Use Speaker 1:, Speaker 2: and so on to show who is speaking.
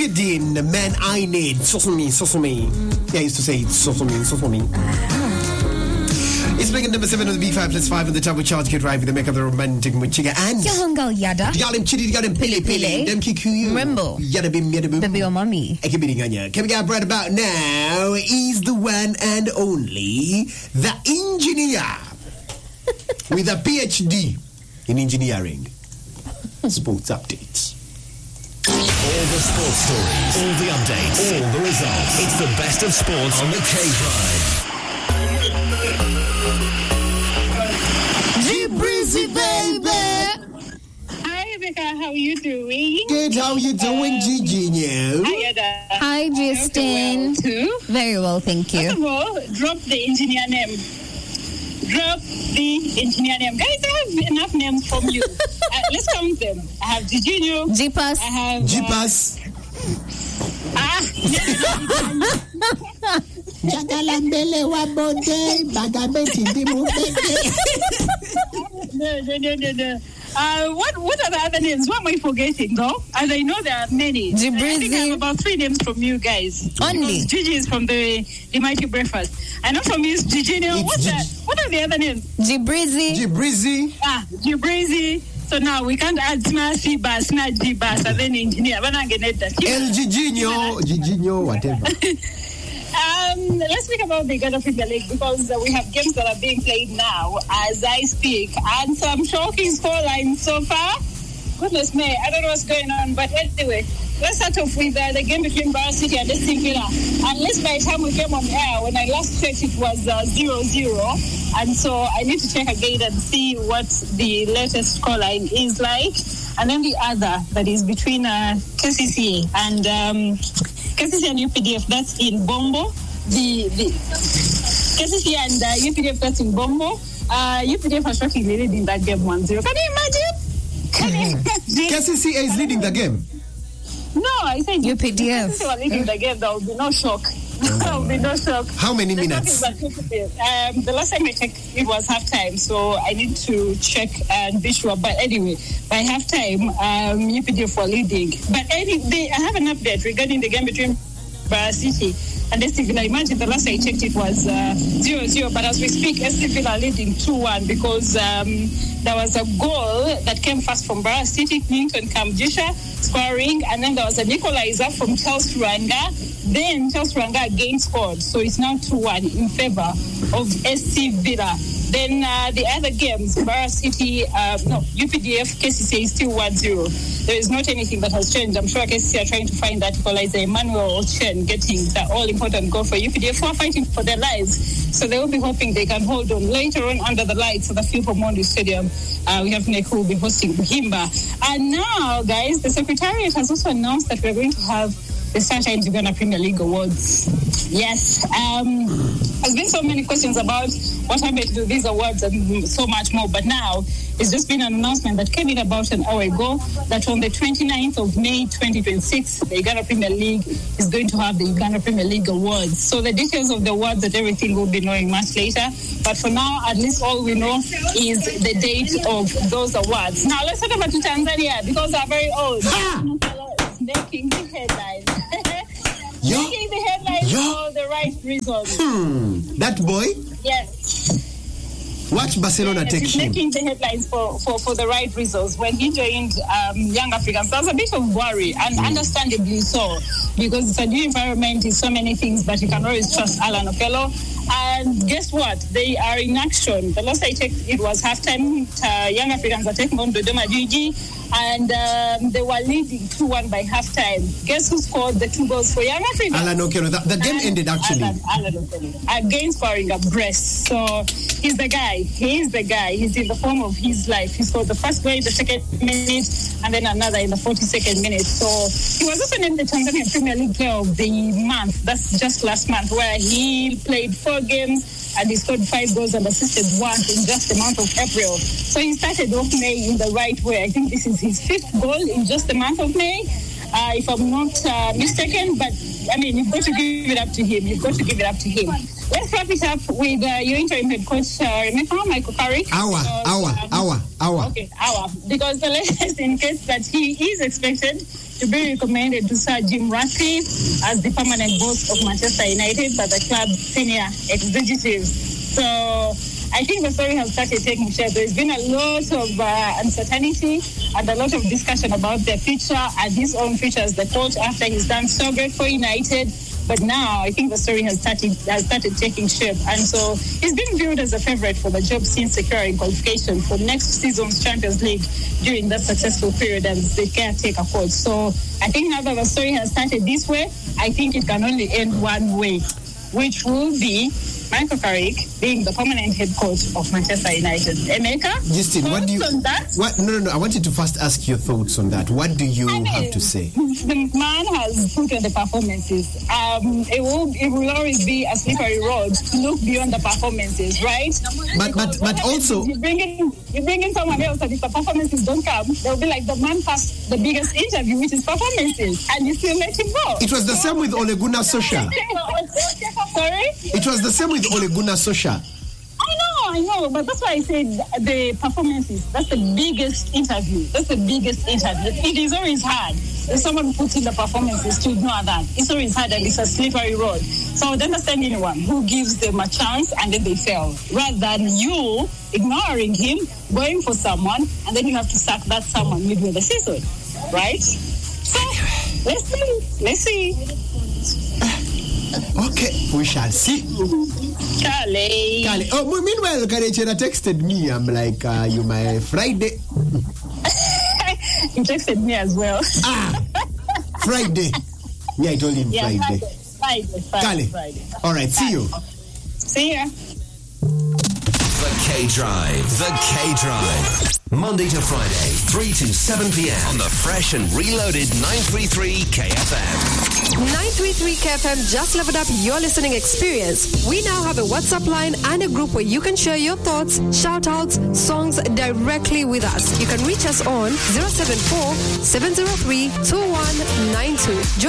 Speaker 1: Olivia Dean, Man I Need, Sosome. Yeah, I used to say Sosome. It's making number 7 on the B5 plus 5 on the double charge get right with the make of the romantic Muchiga and
Speaker 2: Yohangal Yada.
Speaker 1: Yalim Chidi, Yalim Pele, Dem Kiku,
Speaker 2: Remember,
Speaker 1: Yadabim,
Speaker 2: Baby or Mommy.
Speaker 1: Coming up right about now is the one and only the engineer with a PhD in engineering. Sports updates.
Speaker 3: All the sports stories, all the updates, all the results. It's the best of sports on the K-Drive.
Speaker 2: Breezy baby.
Speaker 4: Hi Rebecca, how are you doing?
Speaker 1: Good, how you doing, Gigi?
Speaker 4: Hi Ada.
Speaker 2: Hi Justin.
Speaker 4: Too.
Speaker 2: Very well, thank you.
Speaker 4: First of all, drop the engineer name. Guys, I have enough names from you. Let's count them. I have Giginho.
Speaker 2: Jipas.
Speaker 4: I have
Speaker 1: Jipas.
Speaker 5: Jagalambele wabode bagabeti dimubete.
Speaker 4: No. What are the other names? What am I forgetting, though? As I know there are many. I think I have about 3 names from you guys.
Speaker 2: Only.
Speaker 4: Gigi is from the Mighty Breakfast. I know from you is Giginho. What are the other names?
Speaker 2: Jibrizi.
Speaker 4: Jibrizi. So now we can't add Smasi Bas, not G-Bas, and then engineer. We're not going to that.
Speaker 1: El Giginho, whatever.
Speaker 4: Let's speak about the Ghana Premier League because we have games that are being played now as I speak, and some shocking scorelines so far. Goodness me, I don't know what's going on, but anyway, let's start off with the game between Borough City and Aston Villa. And least by the time we came on air, when I last checked, it was 0-0, and so I need to check again and see what the latest scoreline is like. And then the other that is between KCC and UPDF, that's in Bombo. The KCC and UPDF, that's in Bombo. UPDF are shockingly leading that game 1-0. Can you imagine?
Speaker 1: KCC is leading the game.
Speaker 4: No, I said
Speaker 2: UPDF.
Speaker 4: If they were leading the game, there would be no shock. There would be no shock.
Speaker 1: How many minutes?
Speaker 4: The last time I checked, it was halftime, so I need to check and be sure. But anyway, by halftime, UPDF were leading. But I have an update regarding the game between Borough City and SC Villa. Imagine the last I checked, it was 0-0. But as we speak, SC Villa leading 2-1 because there was a goal that came first from Borough City, Clinton Kamjisha scoring, and then there was an equalizer from Charles Ranga. Then Charles Ranga again scored, so it's now 2-1 in favor of SC Villa. Then the other games, Borough City, UPDF, KCC is still 1-0. There is not anything that has changed. I'm sure KCC are trying to find that equalizer. Emmanuel Ochen getting the all-important goal for UPDF, who are fighting for their lives. So they will be hoping they can hold on. Later on, under the lights of the Philip Omondi Stadium, we have Nek who will be hosting Buhimba. And now, guys, the Secretariat has also announced that we're going to have the Sunshine Uganda Premier League Awards. Yes. There's been so many questions about what happened to these awards and so much more. But now, it's just been an announcement that came in about an hour ago that on the 29th of May 2026, the Uganda Premier League is going to have the Uganda Premier League Awards. So the details of the awards and everything we'll be knowing much later. But for now, at least all we know is the date of those awards. Now, let's talk about Tanzania because they're very old. Making the headlines. Making the headlines for the right reasons.
Speaker 1: That boy?
Speaker 4: Yes.
Speaker 1: Watch Barcelona take
Speaker 4: he's
Speaker 1: him.
Speaker 4: making the headlines for the right reasons. When he joined Young Africans, there was a bit of worry, and understandably so, because it's a new environment, it's so many things, but you can always trust Alan Okello. And guess what? They are in action. The last I checked, it was halftime. Young Africans are taking on Dodoma Jiji, and they were leading 2-1 by halftime. Guess who scored the 2 goals for Young Africans?
Speaker 1: Alan Okello. The game ended actually.
Speaker 4: Alan Okello. Again scoring a brace. So he's the guy. He's the guy. He's in the form of his life. He scored the first goal in the 2nd minute and then another in the 42nd minute. So he was also named the Tanzania Premier League Player of the Month. That's just last month, where he played 4 games and he scored 5 goals and assisted 1 in just the month of April. So he started off May in the right way. I think this is his 5th goal in just the month of May. if I'm not mistaken. But I mean, you've got to give it up to him. Let's wrap it up with your interim head coach, remember Michael Carrick.
Speaker 1: Hour.
Speaker 4: Okay, hour. Because the latest indicates that he is expected to be recommended to Sir Jim Ratcliffe as the permanent boss of Manchester United by the club's senior executives. So I think the story has started taking shape. There's been a lot of uncertainty and a lot of discussion about their future and his own future as the coach after he's done so great for United. But now I think the story has started taking shape. And so he's been viewed as a favorite for the job since securing qualification for next season's Champions League during that successful period as the caretaker coach. So I think now that the story has started this way, I think it can only end one way, which will be Michael Carrick being the permanent head coach of Manchester United. Emeka,
Speaker 1: Justin, what do you...
Speaker 4: on that?
Speaker 1: No. I wanted to first ask your thoughts on that. What do you have to say?
Speaker 4: The man has put on the performances. It will always be a slippery road to look beyond the performances, right?
Speaker 1: But also...
Speaker 4: You bring in someone else and if the performances don't come, they'll be like the man passed the biggest interview, which is performances, and you still let him go.
Speaker 1: It was the same with Ole Gunnar Solskjaer.
Speaker 4: Sorry?
Speaker 1: It was the same with Ole Gunnar Solskjaer.
Speaker 4: I know, but that's why I said the performances, that's the biggest interview. It is always hard. If someone puts in the performances to ignore that, it's always hard and it's a slippery road. So I would understand anyone who gives them a chance and then they fail, rather than you ignoring him, going for someone, and then you have to sack that someone midway the season, right? So, let's see.
Speaker 1: Okay, we shall see.
Speaker 4: Charlie.
Speaker 1: Oh, meanwhile, Karechera texted me. I'm like, you my Friday.
Speaker 4: He texted me as well.
Speaker 1: Friday. Yeah, I told him Friday.
Speaker 4: Friday.
Speaker 1: All right, see you.
Speaker 4: See ya.
Speaker 3: The K-Drive. Monday to Friday, 3 to 7 p.m. on the fresh and reloaded 933 KFM.
Speaker 6: 933 KFM just leveled up your listening experience. We now have a WhatsApp line and a group where you can share your thoughts, shout-outs, songs directly with us. You can reach us on 074 703 2192.